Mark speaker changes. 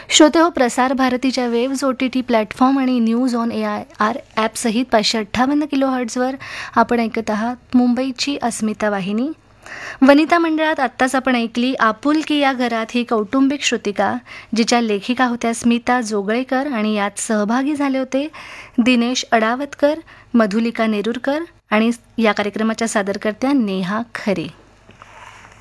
Speaker 1: श्रोते हो, प्रसार भारतीच्या वेव्ज OTT प्लॅटफॉर्म आणि न्यूज ऑन AIR ॲपसहित 558 किलोहर्ट्झवर आपण ऐकत आहात मुंबईची अस्मिता वाहिनी. वनिता मंडळात आत्ताच आपण ऐकली आपुलकी या घरात ही कौटुंबिक श्रुतिका, जिच्या लेखिका होत्या स्मिता जोगळेकर आणि यात सहभागी झाले होते दिनेश अडावतकर, मधुलिका नेरुरकर आणि या कार्यक्रमाच्या सादरकर्त्या नेहा खरे.